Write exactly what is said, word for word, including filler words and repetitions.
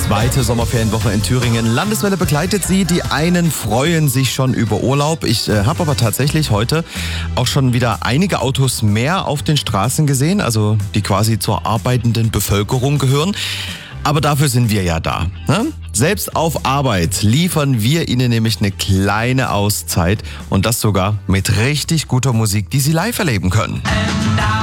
Zweite Sommerferienwoche in Thüringen. Landeswelle begleitet Sie. Die einen freuen sich schon über Urlaub. Ich äh, habe aber tatsächlich heute auch schon wieder einige Autos mehr auf den Straßen gesehen, also die quasi zur arbeitenden Bevölkerung gehören. Aber dafür sind wir ja da. Ne? Selbst auf Arbeit liefern wir Ihnen nämlich eine kleine Auszeit und das sogar mit richtig guter Musik, die Sie live erleben können.